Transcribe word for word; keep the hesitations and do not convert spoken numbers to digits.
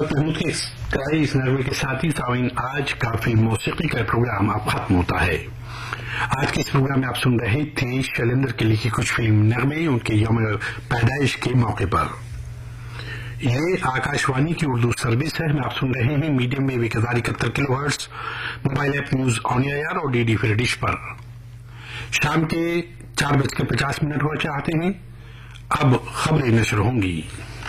मोहब्बत महमूद के गाए इस नगमे के साथ ही सामीन आज का फिल्म मौसीकी का प्रोग्राम अब खत्म होता है। आज के इस प्रोग्राम में आप सुन रहे थे शैलेंद्र के लिखी कुछ फिल्म नगमे उनके यौम पैदाइश के मौके पर। ये आकाशवाणी की उर्दू सर्विस है। आप सुन रहे हैं मीडियम में एक हजार इकहत्तर kilo hertz, mobile app news on air और डीडी फिर डिश पर। शाम के चार बजकर पचास मिनट हुआ चाहते हैं। अब खबरें नशर होंगी।